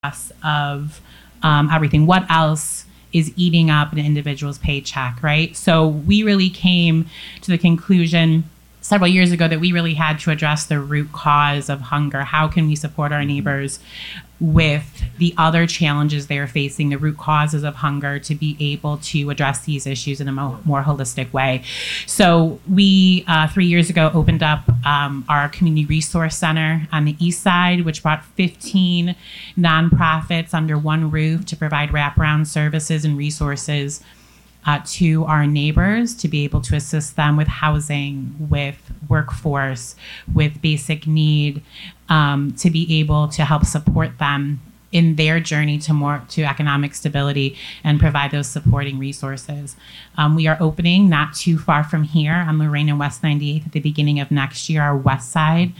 of everything. What else is eating up an individual's paycheck, right? So we really came to the conclusion several years ago that we really had to address the root cause of hunger. How can we support our neighbors with the other challenges they're facing, the root causes of hunger, to be able to address these issues in a more holistic way? So we, 3 years ago, opened up our Community Resource Center on the east side, which brought 15 nonprofits under one roof to provide wraparound services and resources to our neighbors, to be able to assist them with housing, with workforce, with basic need, to be able to help support them in their journey to economic stability and provide those supporting resources. We are opening not too far from here on Lorraine and West 98th at the beginning of next year, our West Side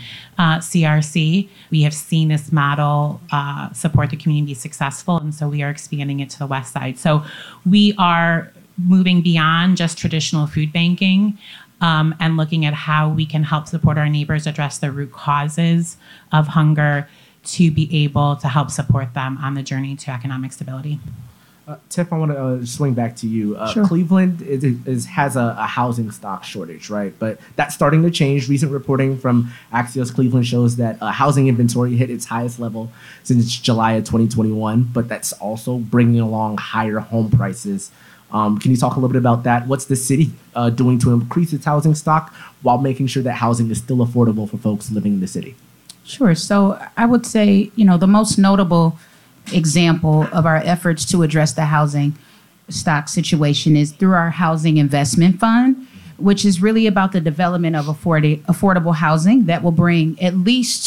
CRC. We have seen this model support the community be successful, and so we are expanding it to the West Side. So we are moving beyond just traditional food banking and looking at how we can help support our neighbors address the root causes of hunger to be able to help support them on the journey to economic stability. Tiff, I want to swing back to you. Sure. Cleveland has a housing stock shortage, right? But that's starting to change. Recent reporting from Axios Cleveland shows that housing inventory hit its highest level since July of 2021, but that's also bringing along higher home prices. Can you talk a little bit about that? What's the city doing to increase its housing stock while making sure that housing is still affordable for folks living in the city? Sure. So I would say, the most notable example of our efforts to address the housing stock situation is through our Housing Investment Fund, which is really about the development of affordable housing that will bring at least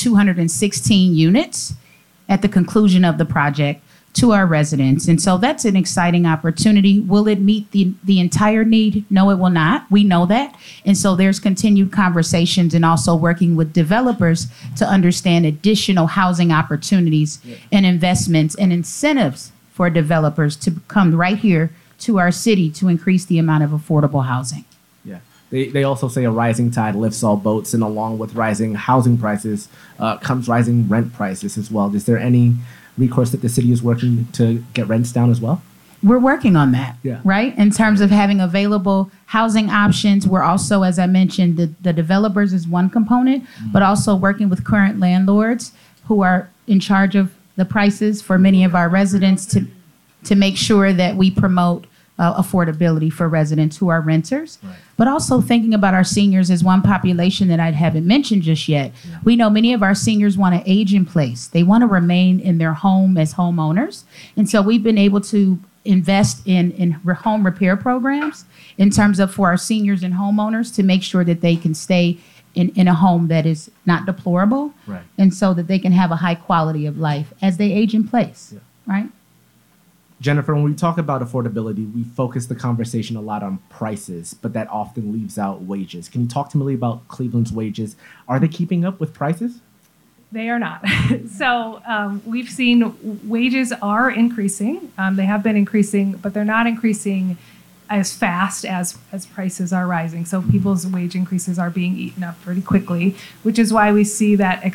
216 units at the conclusion of the project to our residents. And so that's an exciting opportunity. Will it meet the entire need? No, it will not. We know that. And so there's continued conversations and also working with developers to understand additional housing opportunities and investments and incentives for developers to come right here to our city to increase the amount of affordable housing. Yeah. They also say a rising tide lifts all boats, and along with rising housing prices comes rising rent prices as well. Is there any recourse that the city is working to get rents down as well? We're working on that, right? In terms of having available housing options. We're also, as I mentioned, the developers is one component, but also working with current landlords who are in charge of the prices for many of our residents to make sure that we promote affordability for residents who are renters, but also thinking about our seniors as one population that I haven't mentioned just yet. We know many of our seniors want to age in place. They want to remain in their home as homeowners. And so we've been able to invest in home repair programs in terms of for our seniors and homeowners to make sure that they can stay in a home that is not deplorable, and so that they can have a high quality of life as they age in place, right? Jennifer, when we talk about affordability, we focus the conversation a lot on prices, but that often leaves out wages. Can you talk to me about Cleveland's wages? Are they keeping up with prices? They are not. So we've seen wages are increasing. They have been increasing, but they're not increasing as fast as prices are rising. So people's wage increases are being eaten up pretty quickly, which is why we see that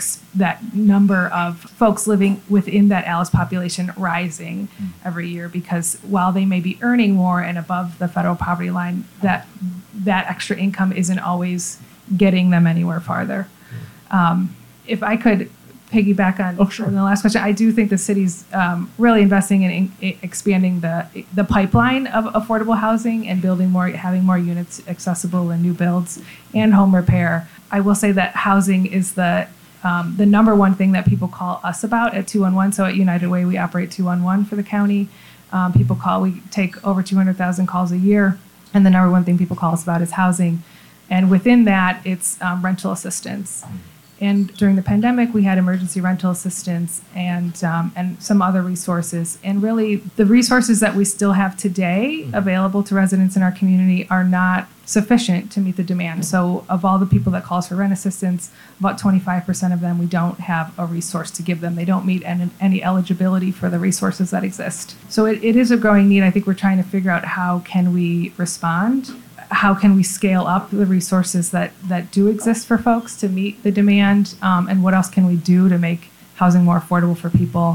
number of folks living within that ALICE population rising every year, because while they may be earning more and above the federal poverty line, that extra income isn't always getting them anywhere farther. If I could piggyback on the last question, I do think the city's really investing in expanding the pipeline of affordable housing and having more units accessible in new builds and home repair. I will say that housing is the number one thing that people call us about at 211. So at United Way, we operate 211 for the county. We take over 200,000 calls a year, and the number one thing people call us about is housing. And within that, it's rental assistance. And during the pandemic, we had emergency rental assistance and some other resources. And really, the resources that we still have today available to residents in our community are not sufficient to meet the demand. So of all the people that call us for rent assistance, about 25% of them, we don't have a resource to give them. They don't meet any eligibility for the resources that exist. So it is a growing need. I think we're trying to figure out how can we respond. How can we scale up the resources that do exist for folks to meet the demand, and what else can we do to make housing more affordable for people?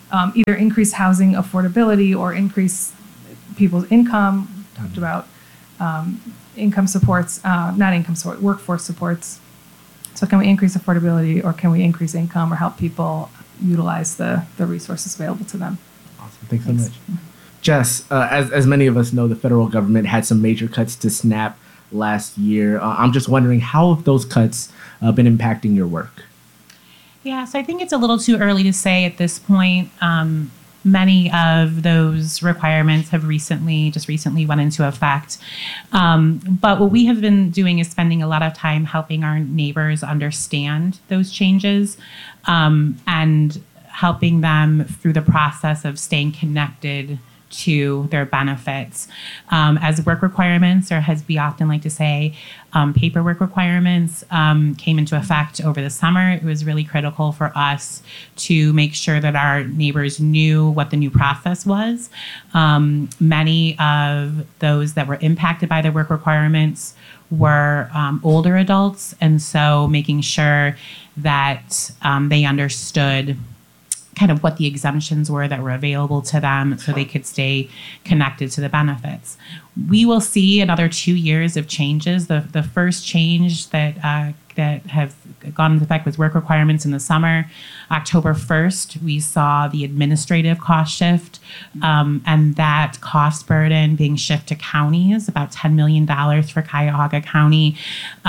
either increase housing affordability or increase people's income. Talked about income supports, not income support, workforce supports. So can we increase affordability, or can we increase income, or help people utilize the resources available to them? Awesome. Thanks so much. Jess, as many of us know, the federal government had some major cuts to SNAP last year. I'm just wondering, how have those cuts been impacting your work? Yeah, so I think it's a little too early to say at this point. Many of those requirements have recently went into effect. But what we have been doing is spending a lot of time helping our neighbors understand those changes, and helping them through the process of staying connected to their benefits. As work requirements, or as we often like to say, paperwork requirements came into effect over the summer. It was really critical for us to make sure that our neighbors knew what the new process was. Many of those that were impacted by the work requirements were older adults, and so making sure that they understood kind of what the exemptions were that were available to them so they could stay connected to the benefits. We will see another 2 years of changes. The first change that have gone into effect was work requirements in the summer. October 1st, we saw the administrative cost shift, and that cost burden being shifted to counties, about $10 million for Cuyahoga County,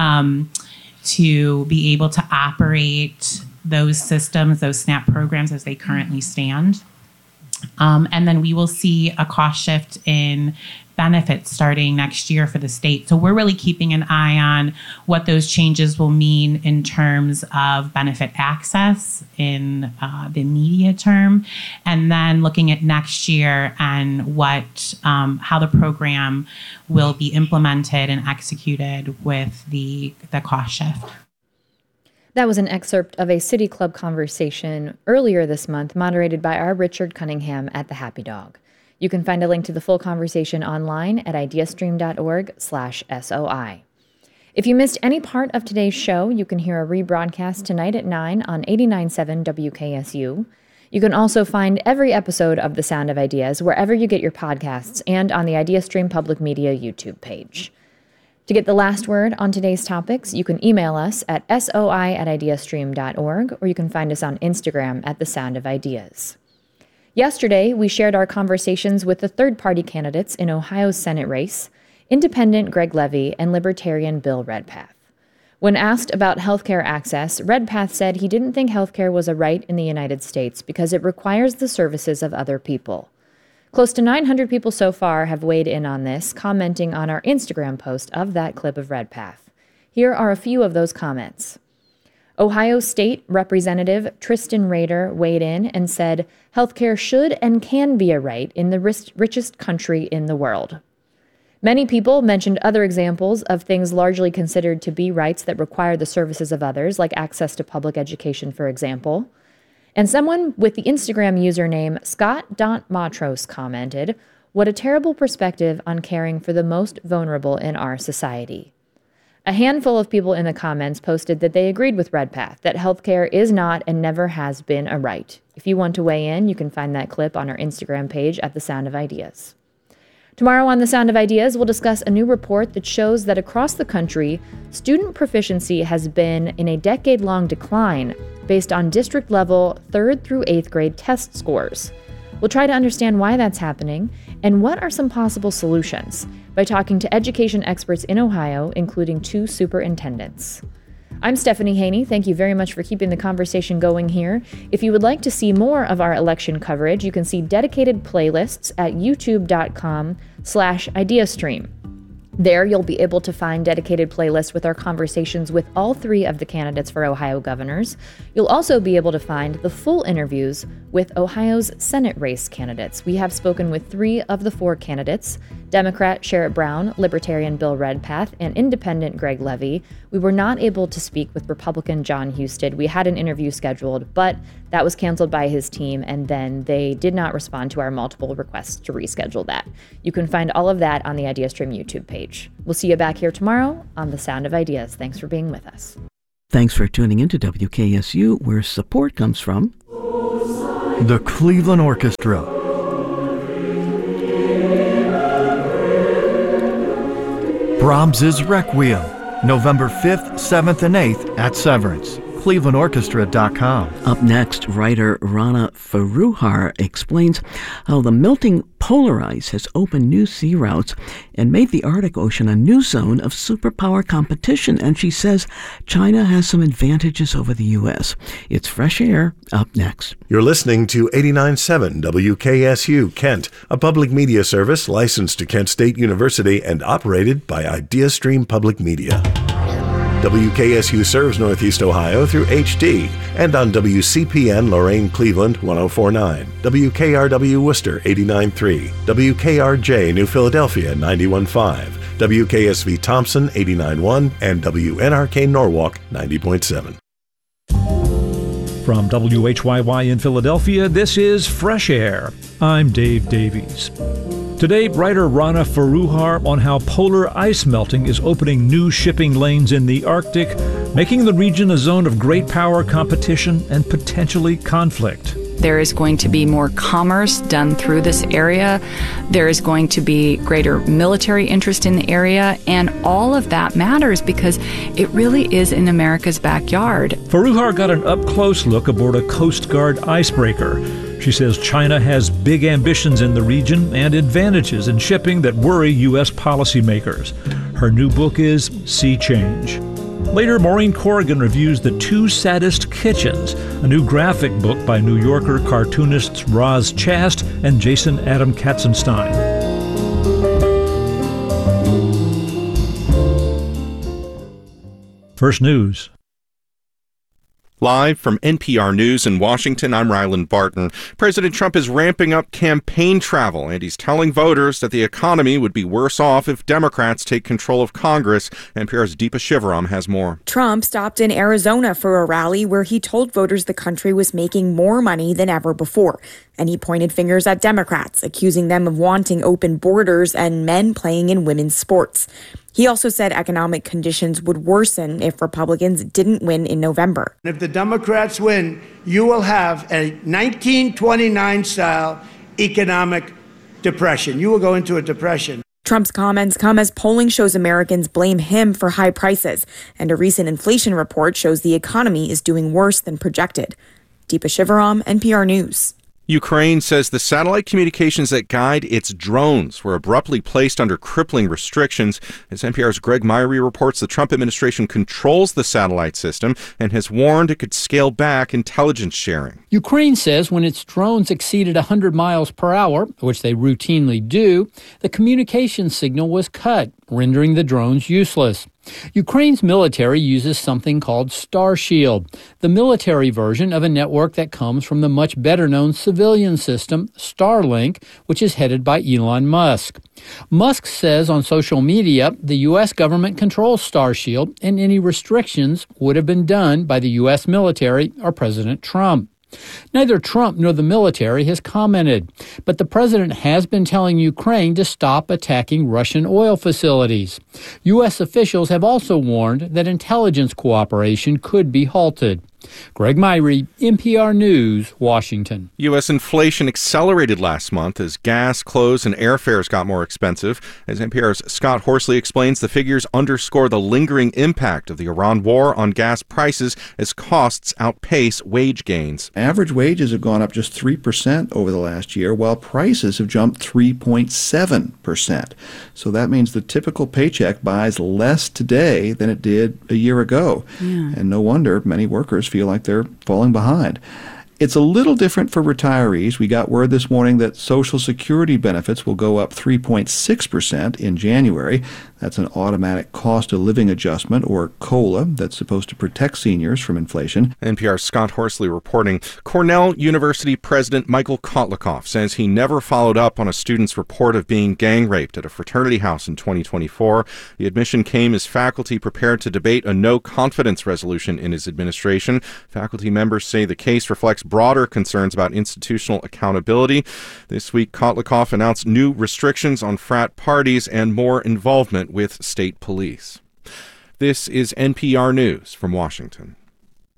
to be able to operate those systems, those SNAP programs as they currently stand. And then we will see a cost shift in benefits starting next year for the state. So we're really keeping an eye on what those changes will mean in terms of benefit access in the immediate term, and then looking at next year and what how the program will be implemented and executed with the cost shift. That was an excerpt of a City Club conversation earlier this month, moderated by our Richard Cunningham at the Happy Dog. You can find a link to the full conversation online at ideastream.org/SOI. If you missed any part of today's show, you can hear a rebroadcast tonight at 9 on 89.7 WKSU. You can also find every episode of The Sound of Ideas wherever you get your podcasts and on the IdeaStream Public Media YouTube page. To get the last word on today's topics, you can email us at soi@ideastream.org, or you can find us on Instagram at The Sound of Ideas. Yesterday, we shared our conversations with the third-party candidates in Ohio's Senate race, Independent Greg Levy and Libertarian Bill Redpath. When asked about healthcare access, Redpath said he didn't think healthcare was a right in the United States because it requires the services of other people. Close to 900 people so far have weighed in on this, commenting on our Instagram post of that clip of Redpath. Here are a few of those comments. Ohio State Representative Tristan Rader weighed in and said, healthcare should and can be a right in the richest country in the world. Many people mentioned other examples of things largely considered to be rights that require the services of others, like access to public education, for example. And someone with the Instagram username Scott.Matros commented, what a terrible perspective on caring for the most vulnerable in our society. A handful of people in the comments posted that they agreed with Redpath, that healthcare is not and never has been a right. If you want to weigh in, you can find that clip on our Instagram page at The Sound of Ideas. Tomorrow on The Sound of Ideas, we'll discuss a new report that shows that across the country, student proficiency has been in a decade-long decline based on district-level 3rd through 8th grade test scores. We'll try to understand why that's happening and what are some possible solutions by talking to education experts in Ohio, including 2 superintendents. I'm Stephanie Haney. Thank you very much for keeping the conversation going here. If you would like to see more of our election coverage, you can see dedicated playlists at youtube.com/ideastream. There, you'll be able to find dedicated playlists with our conversations with all 3 of the candidates for Ohio governors. You'll also be able to find the full interviews with Ohio's Senate race candidates. We have spoken with 3 of the 4 candidates, Democrat Sherrod Brown, Libertarian Bill Redpath, and Independent Greg Levy. We were not able to speak with Republican John Husted. We had an interview scheduled, but that was canceled by his team, and then they did not respond to our multiple requests to reschedule that. You can find all of that on the IdeaStream YouTube page. We'll see you back here tomorrow on The Sound of Ideas. Thanks for being with us. Thanks for tuning in to WKSU, where support comes from The Cleveland Orchestra. Brahms's Requiem, November 5th, 7th, and 8th at Severance. ClevelandOrchestra.com. Up next, writer Rana Foroohar explains how the melting polar ice has opened new sea routes and made the Arctic Ocean a new zone of superpower competition. And she says China has some advantages over the U.S. It's Fresh Air up next. You're listening to 89.7 WKSU Kent, a public media service licensed to Kent State University and operated by IdeaStream Public Media. WKSU serves Northeast Ohio through HD and on WCPN Lorain Cleveland 104.9, WKRW Worcester 89.3, WKRJ New Philadelphia 91.5, WKSV Thompson 89.1, and WNRK Norwalk 90.7. From WHYY in Philadelphia, this is Fresh Air. I'm Dave Davies. Today, writer Rana Foroohar on how polar ice melting is opening new shipping lanes in the Arctic, making the region a zone of great power competition and potentially conflict. There is going to be more commerce done through this area. There is going to be greater military interest in the area, and all of that matters because it really is in America's backyard. Foroohar got an up-close look aboard a Coast Guard icebreaker. She says China has big ambitions in the region and advantages in shipping that worry U.S. policymakers. Her new book is Sea Change. Later, Maureen Corrigan reviews The Two Saddest Kitchens, a new graphic book by New Yorker cartoonists Roz Chast and Jason Adam Katzenstein. First News. Live from NPR News in Washington, I'm Ryland Barton. President Trump is ramping up campaign travel, and he's telling voters that the economy would be worse off if Democrats take control of Congress. NPR's Deepa Shivaram has more. Trump stopped in Arizona for a rally where he told voters the country was making more money than ever before. And he pointed fingers at Democrats, accusing them of wanting open borders and men playing in women's sports. He also said economic conditions would worsen if Republicans didn't win in November. If the Democrats win, you will have a 1929-style economic depression. You will go into a depression. Trump's comments come as polling shows Americans blame him for high prices, and a recent inflation report shows the economy is doing worse than projected. Deepa Shivaram, NPR News. Ukraine says the satellite communications that guide its drones were abruptly placed under crippling restrictions. As NPR's Greg Myrie reports, the Trump administration controls the satellite system and has warned it could scale back intelligence sharing. Ukraine says when its drones exceeded 100 miles per hour, which they routinely do, the communication signal was cut, rendering the drones useless. Ukraine's military uses something called Starshield, the military version of a network that comes from the much better-known civilian system, Starlink, which is headed by Elon Musk. Musk says on social media the U.S. government controls Starshield, and any restrictions would have been done by the U.S. military or President Trump. Neither Trump nor the military has commented, but the president has been telling Ukraine to stop attacking Russian oil facilities. U.S. officials have also warned that intelligence cooperation could be halted. Greg Myrie, NPR News, Washington. U.S. inflation accelerated last month as gas, clothes, and airfares got more expensive. As NPR's Scott Horsley explains, the figures underscore the lingering impact of the Iran war on gas prices as costs outpace wage gains. Average wages have gone up just 3% over the last year, while prices have jumped 3.7%. So that means the typical paycheck buys less today than it did a year ago. Yeah. And no wonder many workers feel like they're falling behind. It's a little different for retirees. We got word this morning that Social Security benefits will go up 3.6% in January. That's an automatic cost of living adjustment, or COLA, that's supposed to protect seniors from inflation. NPR's Scott Horsley reporting. Cornell University President Michael Kotlikoff says he never followed up on a student's report of being gang raped at a fraternity house in 2024. The admission came as faculty prepared to debate a no-confidence resolution in his administration. Faculty members say the case reflects broader concerns about institutional accountability. This week, Kotlikoff announced new restrictions on frat parties and more involvement with state police. This is NPR News from Washington.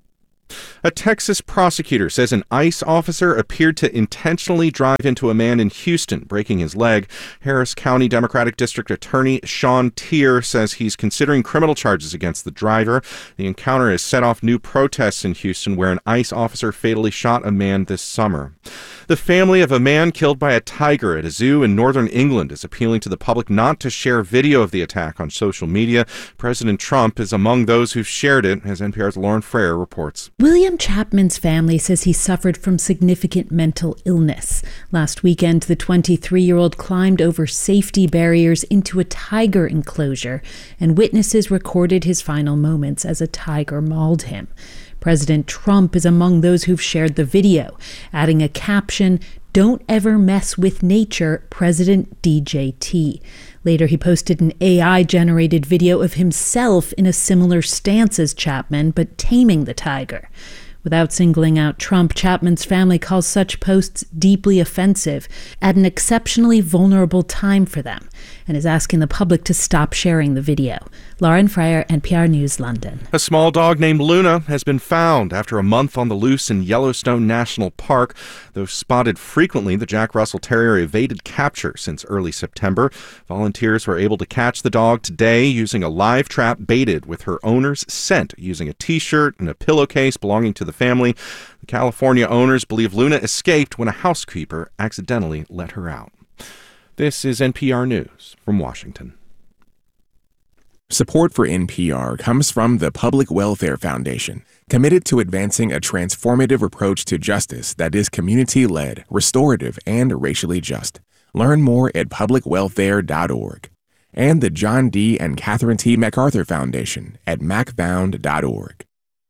A Texas prosecutor says an ICE officer appeared to intentionally drive into a man in Houston, breaking his leg. Harris County Democratic District Attorney Sean Tier says he's considering criminal charges against the driver. The encounter has set off new protests in Houston, where an ICE officer fatally shot a man this summer. The family of a man killed by a tiger at a zoo in northern England is appealing to the public not to share video of the attack on social media. President Trump is among those who've shared it, as NPR's Lauren Frere reports. William Chapman's family says he suffered from significant mental illness. Last weekend, the 23-year-old climbed over safety barriers into a tiger enclosure, and witnesses recorded his final moments as a tiger mauled him. President Trump is among those who've shared the video, adding a caption, "Don't ever mess with nature, President DJT." Later, he posted an AI-generated video of himself in a similar stance as Chapman, but taming the tiger. Without singling out Trump, Chapman's family calls such posts deeply offensive at an exceptionally vulnerable time for them, and is asking the public to stop sharing the video. Lauren Fryer, NPR News, London. A small dog named Luna has been found after a month on the loose in Yellowstone National Park. Though spotted frequently, the Jack Russell Terrier evaded capture since early September. Volunteers were able to catch the dog today using a live trap baited with her owner's scent, using a T-shirt and a pillowcase belonging to the family. The California owners believe Luna escaped when a housekeeper accidentally let her out. This is NPR News from Washington. Support for NPR comes from the Public Welfare Foundation, committed to advancing a transformative approach to justice that is community-led, restorative, and racially just. Learn more at publicwelfare.org. And the John D. and Catherine T. MacArthur Foundation at macfound.org.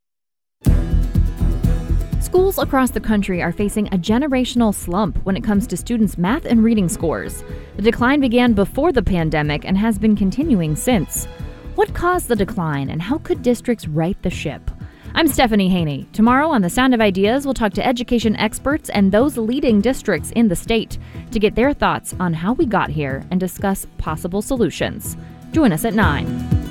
Schools across the country are facing a generational slump when it comes to students' math and reading scores. The decline began before the pandemic and has been continuing since. What caused the decline, and how could districts right the ship? I'm Stephanie Haney. Tomorrow on The Sound of Ideas, we'll talk to education experts and those leading districts in the state to get their thoughts on how we got here and discuss possible solutions. Join us at 9.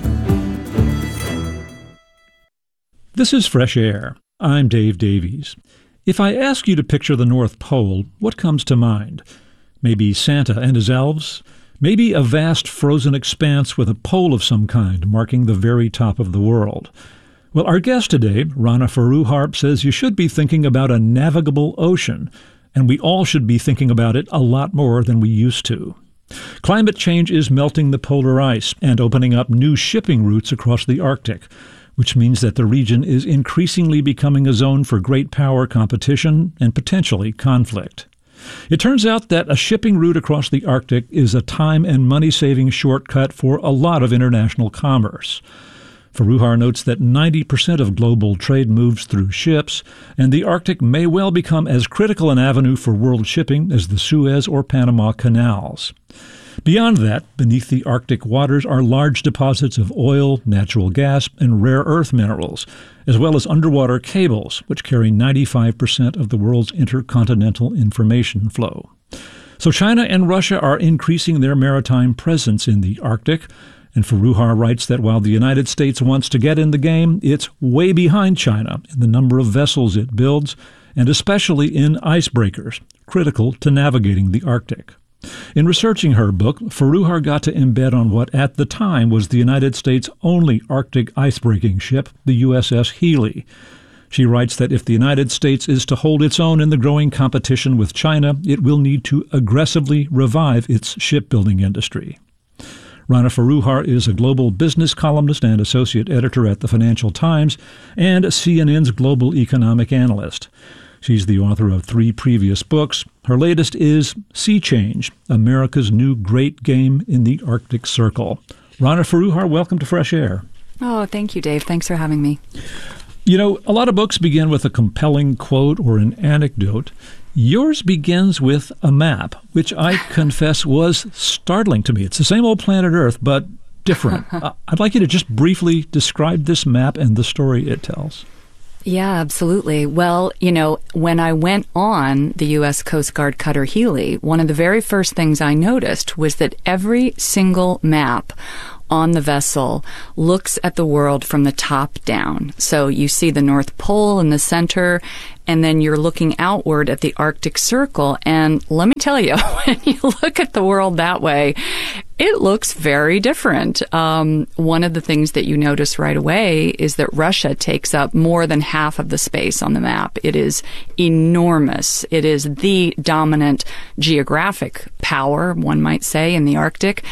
This is Fresh Air. I'm Dave Davies. If I ask you to picture the North Pole, what comes to mind? Maybe Santa and his elves? Maybe a vast frozen expanse with a pole of some kind marking the very top of the world. Well, our guest today, Rana Foroohar, says you should be thinking about a navigable ocean, and we all should be thinking about it a lot more than we used to. Climate change is melting the polar ice and opening up new shipping routes across the Arctic, which means that the region is increasingly becoming a zone for great power competition and potentially conflict. It turns out that a shipping route across the Arctic is a time and money-saving shortcut for a lot of international commerce. Foroohar notes that 90% of global trade moves through ships, and the Arctic may well become as critical an avenue for world shipping as the Suez or Panama canals. Beyond that, beneath the Arctic waters are large deposits of oil, natural gas, and rare earth minerals, as well as underwater cables, which carry 95% of the world's intercontinental information flow. So China and Russia are increasing their maritime presence in the Arctic, and Foroohar writes that while the United States wants to get in the game, it's way behind China in the number of vessels it builds, and especially in icebreakers, critical to navigating the Arctic. In researching her book, Foroohar got to embed on what at the time was the United States' only Arctic icebreaking ship, the USS Healy. She writes that if the United States is to hold its own in the growing competition with China, it will need to aggressively revive its shipbuilding industry. Rana Foroohar is a global business columnist and associate editor at the Financial Times and CNN's global economic analyst. She's the author of 3 previous books. Her latest is Sea Change, America's New Great Game in the Arctic Circle. Rana Foroohar, welcome to Fresh Air. Oh, thank you, Dave. Thanks for having me. You know, a lot of books begin with a compelling quote or an anecdote. Yours begins with a map, which I confess was startling to me. It's the same old planet Earth, but different. I'd like you to just briefly describe this map and the story it tells. Yeah, absolutely. Well, you know, when I went on the U.S. Coast Guard cutter Healy, one of the very first things I noticed was that every single map on the vessel looks at the world from the top down. So you see the North Pole in the center, and then you're looking outward at the Arctic Circle. And let me tell you, when you look at the world that way, it looks very different. One of the things that you notice right away is that Russia takes up more than half of the space on the map. It is enormous. It is the dominant geographic power, one might say, in the Arctic.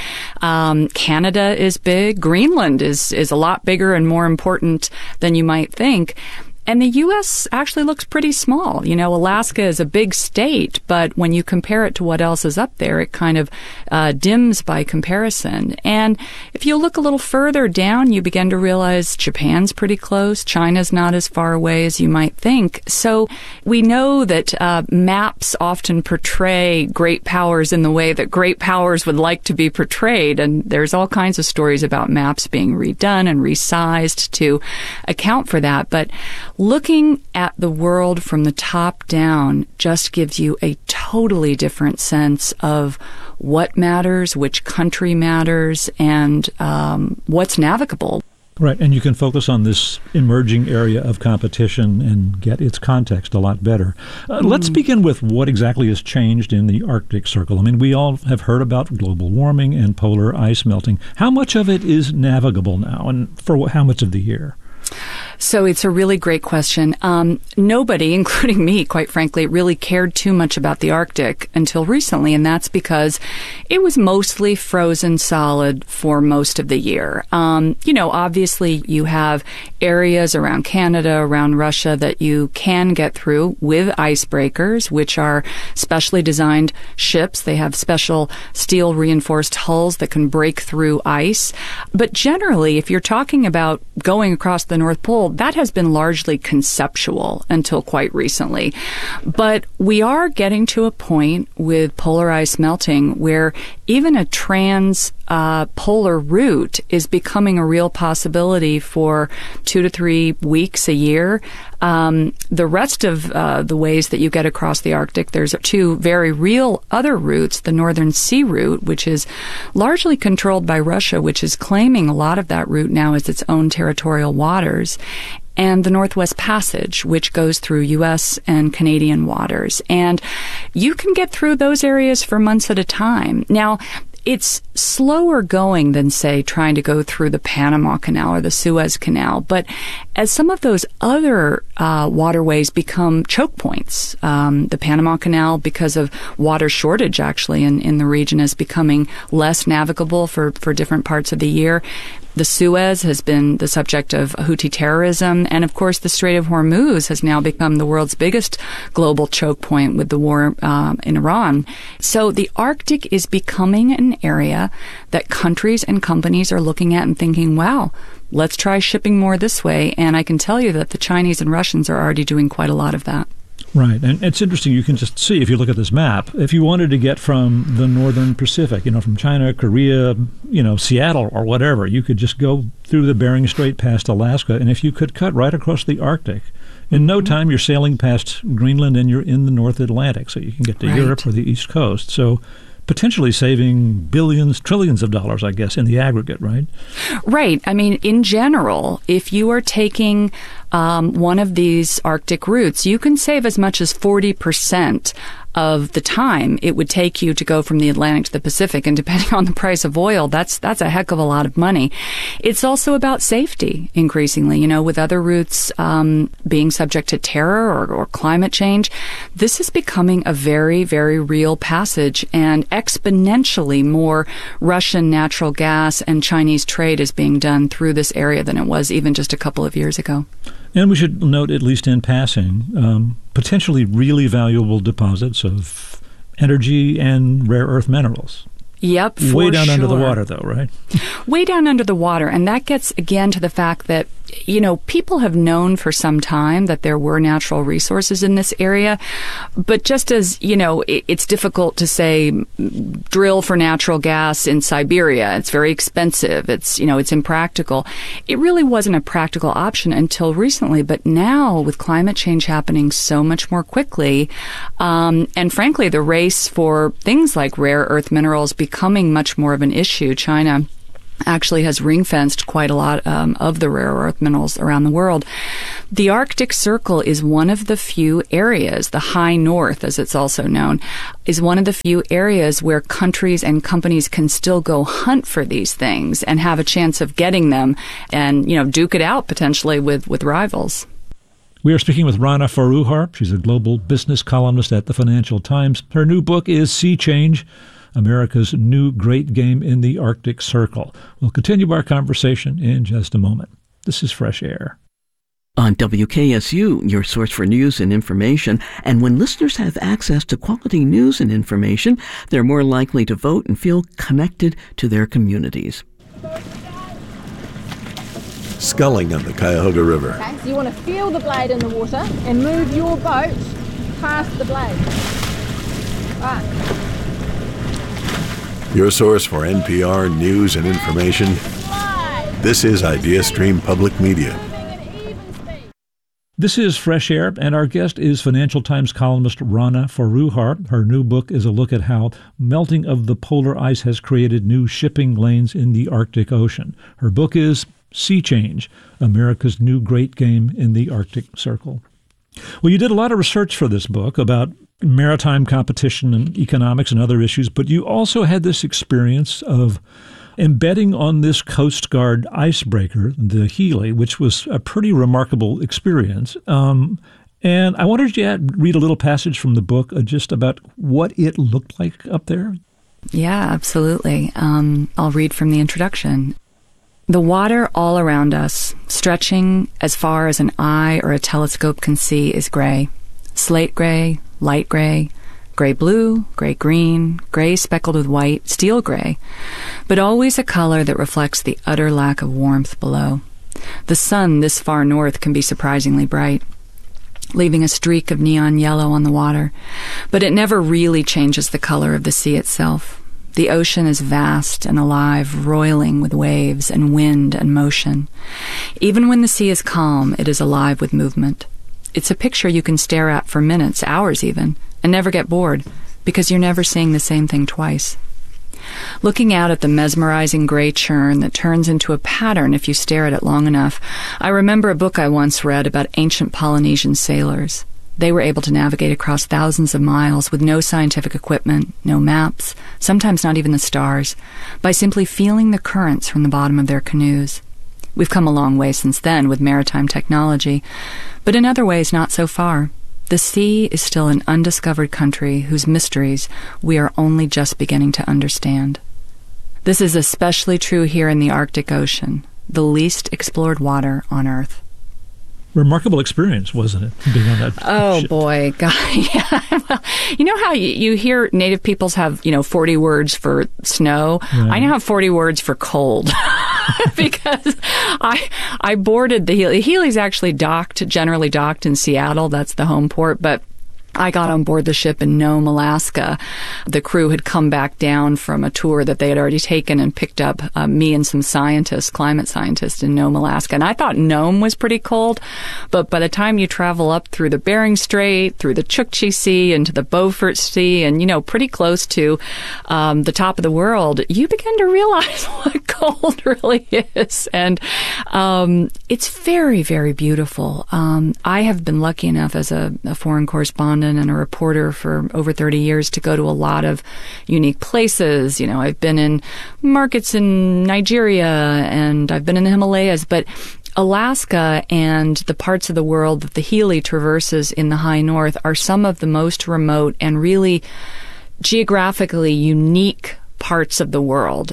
Canada is big. Greenland is a lot bigger and more important than you might think. And the U.S. actually looks pretty small. You know, Alaska is a big state, but when you compare it to what else is up there, it kind of dims by comparison. And if you look a little further down, you begin to realize Japan's pretty close. China's not as far away as you might think. So we know that maps often portray great powers in the way that great powers would like to be portrayed. And there's all kinds of stories about maps being redone and resized to account for that. But looking at the world from the top down just gives you a totally different sense of what matters, which country matters, and what's navigable. Right, and you can focus on this emerging area of competition and get its context a lot better. Let's begin with what exactly has changed in the Arctic Circle. I mean, we all have heard about global warming and polar ice melting. How much of it is navigable now, and for how much of the year? So it's a really great question. Nobody, including me, quite frankly, really cared too much about the Arctic until recently, and that's because it was mostly frozen solid for most of the year. You know, obviously you have areas around Canada, around Russia that you can get through with icebreakers, which are specially designed ships. They have special steel reinforced hulls that can break through ice. But generally, if you're talking about going across the North Pole, that has been largely conceptual until quite recently. But we are getting to a point with polar ice melting where even a polar route is becoming a real possibility for 2 to 3 weeks a year. The rest of the ways that you get across the Arctic, there's 2 very real other routes, the Northern Sea Route, which is largely controlled by Russia, which is claiming a lot of that route now as its own territorial waters, and the Northwest Passage, which goes through U.S. and Canadian waters. And you can get through those areas for months at a time. Now, it's slower going than, say, trying to go through the Panama Canal or the Suez Canal. But as some of those other waterways become choke points, the Panama Canal, because of water shortage actually in the region, is becoming less navigable for different parts of the year. The Suez has been the subject of Houthi terrorism. And, of course, the Strait of Hormuz has now become the world's biggest global choke point with the war in Iran. So the Arctic is becoming an area that countries and companies are looking at and thinking, wow, let's try shipping more this way. And I can tell you that the Chinese and Russians are already doing quite a lot of that. Right. And it's interesting. You can just see, if you look at this map, if you wanted to get from the northern Pacific, you know, from China, Korea, you know, Seattle or whatever, you could just go through the Bering Strait past Alaska. And if you could cut right across the Arctic, in no time you're sailing past Greenland and you're in the North Atlantic. So you can get to Europe or the East Coast. So potentially saving billions, trillions of dollars, I guess, in the aggregate, right? Right. I mean, in general, if you are taking one of these Arctic routes, you can save as much as 40% of the time it would take you to go from the Atlantic to the Pacific. And depending on the price of oil, that's a heck of a lot of money. It's also about safety increasingly, you know, with other routes being subject to terror or climate change. This is becoming a very, very real passage, and exponentially more Russian natural gas and Chinese trade is being done through this area than it was even just a couple of years ago. And we should note, at least in passing, potentially really valuable deposits of energy and rare earth minerals. Yep, for Way down sure. under the water, though, right? Way down under the water. And that gets, again, to the fact that, you know, people have known for some time that there were natural resources in this area. But just as, you know, it's difficult to say drill for natural gas in Siberia. It's very expensive. It's, you know, it's impractical. It really wasn't a practical option until recently. But now, with climate change happening so much more quickly, and frankly, the race for things like rare earth minerals becoming much more of an issue, China actually has ring-fenced quite a lot of the rare earth minerals around the world. The Arctic Circle is one of the few areas, the High North, as it's also known, is one of the few areas where countries and companies can still go hunt for these things and have a chance of getting them and, duke it out potentially with rivals. We are speaking with Rana Foroohar. She's a global business columnist at the Financial Times. Her new book is Sea Change, America's New Great Game in the Arctic Circle. We'll continue our conversation in just a moment. This is Fresh Air. On WKSU, your source for news and information. And when listeners have access to quality news and information, they're more likely to vote and feel connected to their communities. Sculling on the Cuyahoga River. Okay, so you want to feel the blade in the water and move your boat past the blade. Right. Your source for NPR news and information. This is IdeaStream Public Media. This is Fresh Air, and our guest is Financial Times columnist Rana Foroohar. Her new book is a look at how melting of the polar ice has created new shipping lanes in the Arctic Ocean. Her book is Sea Change, America's New Great Game in the Arctic Circle. Well, you did a lot of research for this book about maritime competition and economics and other issues, but you also had this experience of embedding on this Coast Guard icebreaker, the Healy, which was a pretty remarkable experience. And I wanted you to read a little passage from the book just about what it looked like up there. Yeah, absolutely. I'll read from the introduction. The water all around us, stretching as far as an eye or a telescope can see, is gray. Slate gray, light gray, gray-blue, gray-green, gray speckled with white, steel gray, but always a color that reflects the utter lack of warmth below. The sun this far north can be surprisingly bright, leaving a streak of neon yellow on the water, but it never really changes the color of the sea itself. The ocean is vast and alive, roiling with waves and wind and motion. Even when the sea is calm, it is alive with movement. It's a picture you can stare at for minutes, hours even, and never get bored, because you're never seeing the same thing twice. Looking out at the mesmerizing gray churn that turns into a pattern if you stare at it long enough, I remember a book I once read about ancient Polynesian sailors. They were able to navigate across thousands of miles with no scientific equipment, no maps, sometimes not even the stars, by simply feeling the currents from the bottom of their canoes. We've come a long way since then with maritime technology, but in other ways not so far. The sea is still an undiscovered country whose mysteries we are only just beginning to understand. This is especially true here in the Arctic Ocean, the least explored water on Earth. Remarkable experience, wasn't it, being on that ship? Boy, God, yeah. Well, you know how you hear native peoples have, 40 words for snow? Right. I now have 40 words for cold. Because I boarded the Healy. Healy's actually generally docked in Seattle. That's the home port, but I got on board the ship in Nome, Alaska. The crew had come back down from a tour that they had already taken and picked up me and some scientists, climate scientists in Nome, Alaska. And I thought Nome was pretty cold, but by the time you travel up through the Bering Strait, through the Chukchi Sea, into the Beaufort Sea, and, pretty close to the top of the world, you begin to realize what cold really is. And it's very, very beautiful. I have been lucky enough as a foreign correspondent and a reporter for over 30 years to go to a lot of unique places. I've been in markets in Nigeria and I've been in the Himalayas, but Alaska and the parts of the world that the Healy traverses in the high north are some of the most remote and really geographically unique parts of the world.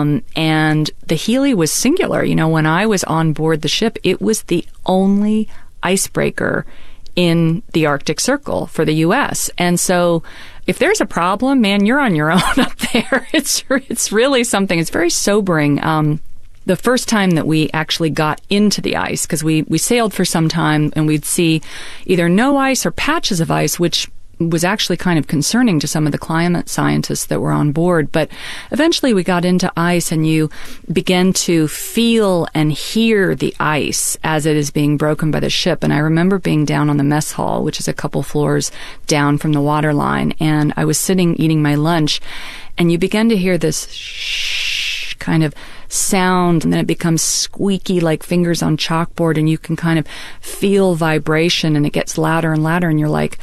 And the Healy was singular. When I was on board the ship, it was the only icebreaker in the Arctic Circle for the U.S. And so if there's a problem, man, you're on your own up there. It's really something. It's very sobering. The first time that we actually got into the ice, because we sailed for some time and we'd see either no ice or patches of ice, which was actually kind of concerning to some of the climate scientists that were on board. But eventually we got into ice and you begin to feel and hear the ice as it is being broken by the ship. And I remember being down on the mess hall, which is a couple floors down from the water line. And I was sitting eating my lunch and you begin to hear this shh kind of sound, and then it becomes squeaky like fingers on chalkboard, and you can kind of feel vibration, and it gets louder and louder, and you're like,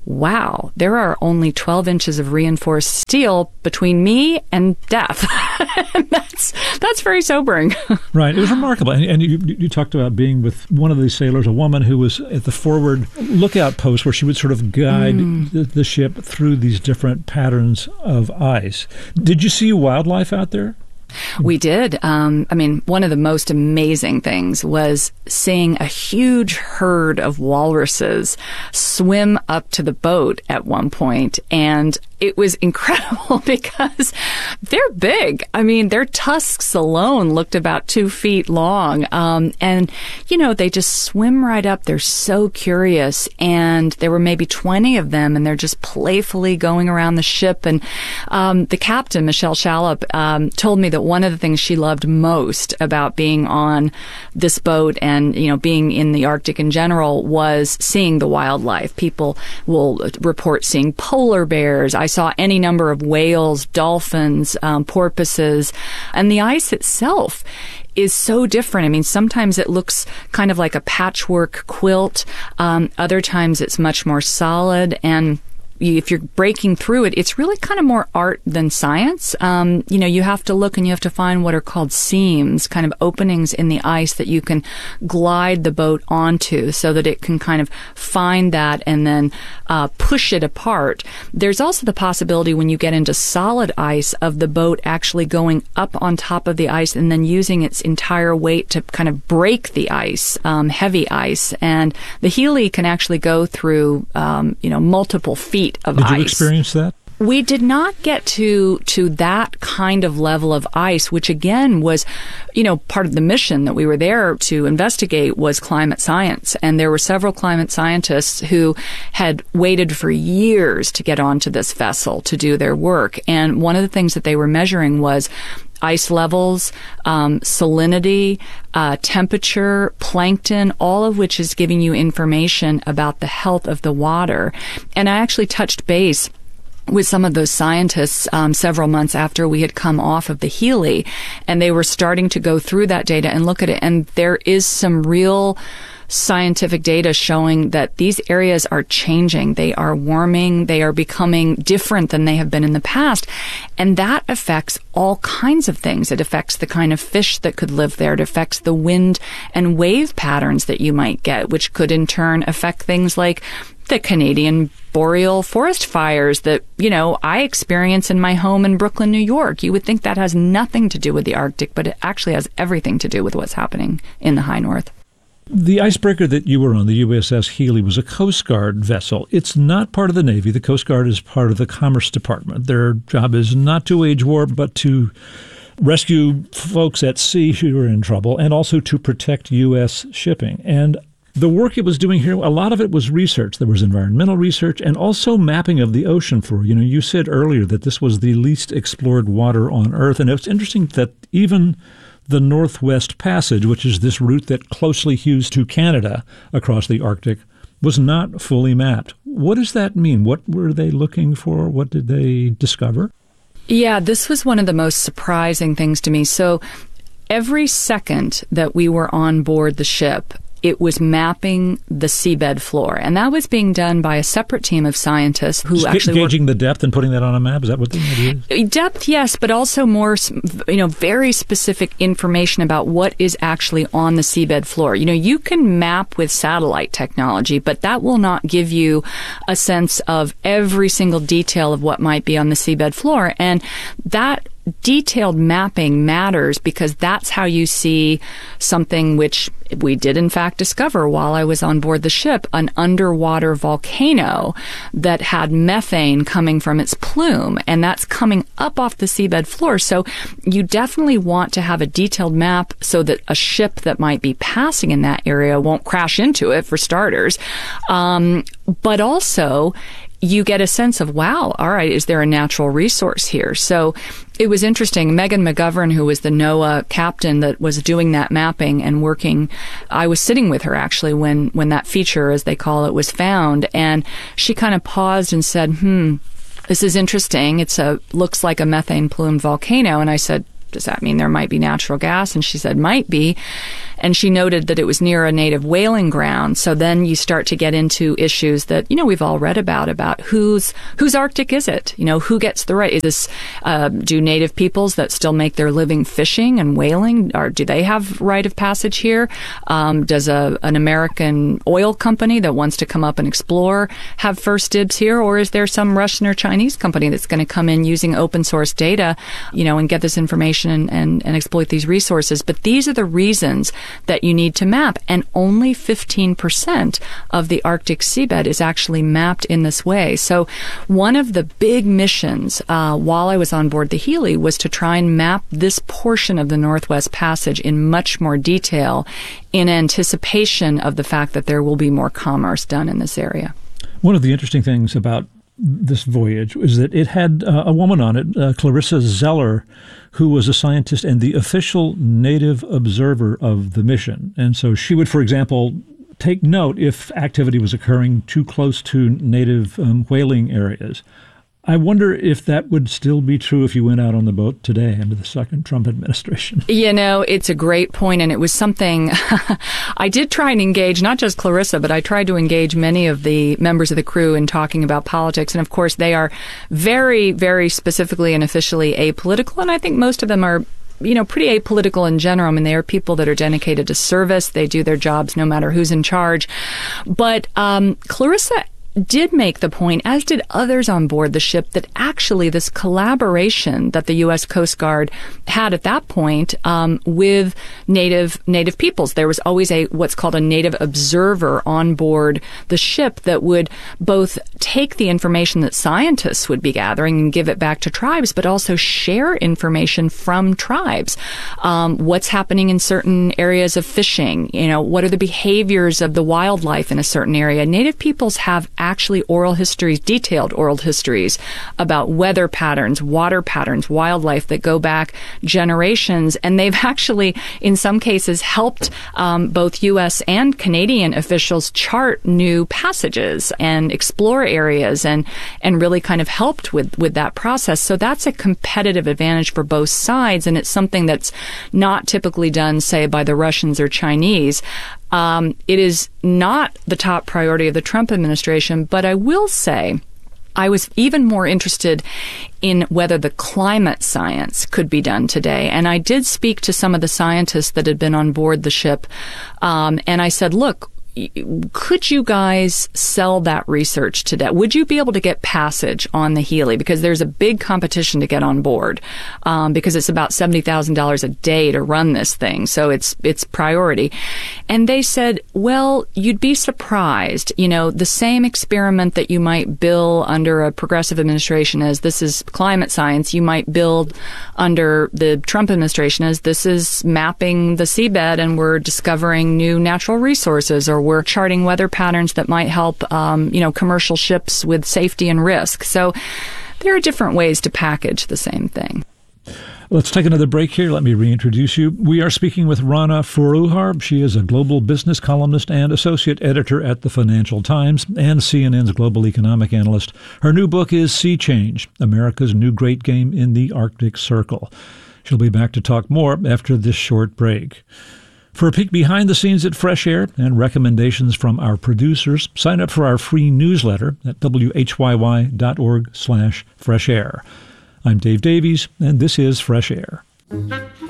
wow, there are only 12 inches of reinforced steel between me and death. And that's very sobering. Right. It was remarkable. And you talked about being with one of these sailors, a woman who was at the forward lookout post where she would sort of guide the ship through these different patterns of ice. Did you see wildlife out there? We did. One of the most amazing things was seeing a huge herd of walruses swim up to the boat at one point, and it was incredible because they're big. I mean, their tusks alone looked about 2 feet long. And, they just swim right up. They're so curious. And there were maybe 20 of them, and they're just playfully going around the ship. And the captain, Michelle Shallop, told me that one of the things she loved most about being on this boat and, being in the Arctic in general was seeing the wildlife. People will report seeing polar bears. I saw any number of whales, dolphins, porpoises, and the ice itself is so different. I mean, sometimes it looks kind of like a patchwork quilt. Other times it's much more solid, and if you're breaking through it, it's really kind of more art than science. You have to look and you have to find what are called seams, kind of openings in the ice that you can glide the boat onto so that it can kind of find that and then push it apart. There's also the possibility when you get into solid ice of the boat actually going up on top of the ice and then using its entire weight to kind of break the ice, heavy ice. And the Healy can actually go through, multiple feet of ice. Did you experience that? We did not get to that kind of level of ice, which again was, part of the mission that we were there to investigate was climate science. And there were several climate scientists who had waited for years to get onto this vessel to do their work. And one of the things that they were measuring was ice levels, salinity, temperature, plankton, all of which is giving you information about the health of the water. And I actually touched base with some of those scientists several months after we had come off of the Healy, and they were starting to go through that data and look at it. And there is some real scientific data showing that these areas are changing. They are warming. They are becoming different than they have been in the past. And that affects all kinds of things. It affects the kind of fish that could live there. It affects the wind and wave patterns that you might get, which could in turn affect things like the Canadian boreal forest fires that, I experience in my home in Brooklyn, New York. You would think that has nothing to do with the Arctic, but it actually has everything to do with what's happening in the high north. The icebreaker that you were on, the USS Healy, was a Coast Guard vessel. It's not part of the Navy. The Coast Guard is part of the Commerce Department. Their job is not to wage war, but to rescue folks at sea who are in trouble and also to protect U.S. shipping. And the work it was doing here, a lot of it was research. There was environmental research and also mapping of the ocean floor. You said earlier that this was the least explored water on Earth. And it's interesting that even the Northwest Passage, which is this route that closely hews to Canada across the Arctic, was not fully mapped. What does that mean? What were they looking for? What did they discover? Yeah, this was one of the most surprising things to me. So every second that we were on board the ship, it was mapping the seabed floor. And that was being done by a separate team of scientists who actually gauging the depth and putting that on a map? Is that what the idea is? Depth, yes, but also more, very specific information about what is actually on the seabed floor. You can map with satellite technology, but that will not give you a sense of every single detail of what might be on the seabed floor. And that detailed mapping matters because that's how you see something which we did in fact discover while I was on board the ship, an underwater volcano that had methane coming from its plume, and that's coming up off the seabed floor. So you definitely want to have a detailed map so that a ship that might be passing in that area won't crash into it, for starters. But also you get a sense of, wow, all right, is there a natural resource here? So it was interesting. Megan McGovern, who was the NOAA captain that was doing that mapping and working, I was sitting with her actually when that feature, as they call it, was found. And she kind of paused and said, this is interesting. Looks like a methane plumed volcano. And I said, Does that mean there might be natural gas? And she said, might be. And she noted that it was near a native whaling ground. So then you start to get into issues that, we've all read about whose Arctic is it? Who gets the right? Is this, do native peoples that still make their living fishing and whaling, or do they have right of passage here? Does an American oil company that wants to come up and explore have first dibs here? Or is there some Russian or Chinese company that's going to come in using open source data, and get this information and exploit these resources? But these are the reasons that you need to map. And only 15% of the Arctic seabed is actually mapped in this way. So one of the big missions while I was on board the Healy was to try and map this portion of the Northwest Passage in much more detail in anticipation of the fact that there will be more commerce done in this area. One of the interesting things about this voyage is that it had a woman on it, Clarissa Zeller, who was a scientist and the official native observer of the mission. And so she would, for example, take note if activity was occurring too close to native whaling areas. I wonder if that would still be true if you went out on the boat today under the second Trump administration. It's a great point, and it was something I did try and engage, not just Clarissa, but I tried to engage many of the members of the crew in talking about politics. And of course, they are very, very specifically and officially apolitical, and I think most of them are pretty apolitical in general. I mean, they are people that are dedicated to service. They do their jobs no matter who's in charge. But Clarissa did make the point, as did others on board the ship, that actually this collaboration that the U.S. Coast Guard had at that point with native peoples. There was always what's called a native observer on board the ship that would both take the information that scientists would be gathering and give it back to tribes, but also share information from tribes. What's happening in certain areas of fishing? What are the behaviors of the wildlife in a certain area? Native peoples have actually detailed oral histories about weather patterns, water patterns, wildlife that go back generations. And they've actually, in some cases, helped both U.S. and Canadian officials chart new passages and explore areas and really kind of helped with that process. So that's a competitive advantage for both sides. And it's something that's not typically done, say, by the Russians or Chinese. It is not the top priority of the Trump administration, but I will say I was even more interested in whether the climate science could be done today. And I did speak to some of the scientists that had been on board the ship, and I said, look, could you guys sell that research today? Would you be able to get passage on the Healy? Because there's a big competition to get on board, because it's about $70,000 a day to run this thing. So it's priority. And they said, well, you'd be surprised. The same experiment that you might bill under a progressive administration as this is climate science, you might build under the Trump administration as this is mapping the seabed and we're discovering new natural resources, or we're charting weather patterns that might help, commercial ships with safety and risk. So there are different ways to package the same thing. Let's take another break here. Let me reintroduce you. We are speaking with Rana Foroohar. She is a global business columnist and associate editor at the Financial Times and CNN's global economic analyst. Her new book is Sea Change, America's New Great Game in the Arctic Circle. She'll be back to talk more after this short break. For a peek behind the scenes at Fresh Air and recommendations from our producers, sign up for our free newsletter at whyy.org/freshair. I'm Dave Davies, and this is Fresh Air.